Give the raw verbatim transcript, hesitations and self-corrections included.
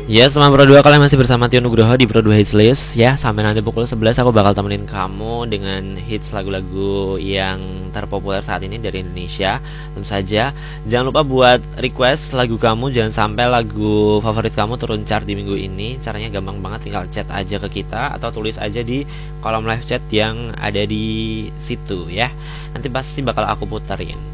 Ya, selama Pro dua kalian masih bersama Tio Nugroho di Pro dua Hits List ya. Sampai nanti pukul sebelas aku bakal temenin kamu dengan hits lagu-lagu yang terpopuler saat ini dari Indonesia. Tentu saja jangan lupa buat request lagu kamu, jangan sampai lagu favorit kamu turun chart di minggu ini. Caranya gampang banget, tinggal chat aja ke kita atau tulis aja di kolom live chat yang ada di situ ya. Nanti pasti bakal aku puterin.